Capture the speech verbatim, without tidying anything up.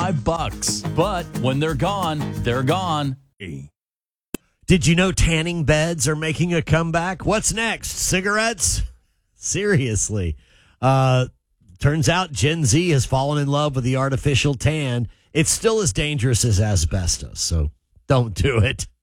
Five bucks. But when they're gone, they're gone. Did you know tanning beds are making a comeback? What's next? Cigarettes? Seriously. Uh, turns out Gen Z has fallen in love with the artificial tan. It's still as dangerous as asbestos, so don't do it.